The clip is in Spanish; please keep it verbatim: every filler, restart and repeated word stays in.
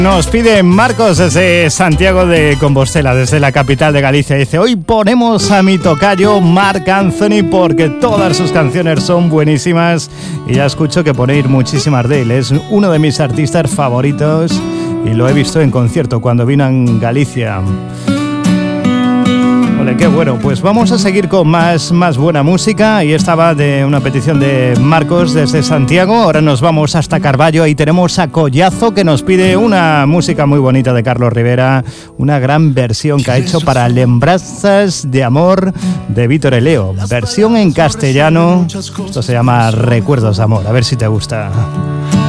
Nos pide Marcos desde Santiago de Compostela, desde la capital de Galicia. Dice, hoy ponemos a mi tocayo Marc Anthony porque todas sus canciones son buenísimas y ya escucho que ponéis muchísimas de él. Es uno de mis artistas favoritos y lo he visto en concierto cuando vino en Galicia. Ole, qué bueno, pues vamos a seguir con más, más buena música. Y estaba de una petición de Marcos desde Santiago. Ahora nos vamos hasta Carballo. Ahí tenemos a Collazo, que nos pide una música muy bonita de Carlos Rivera, una gran versión que ha hecho para Lembranzas de Amor de Víctor Eleo, versión en castellano. Esto se llama Recuerdos de Amor, a ver si te gusta.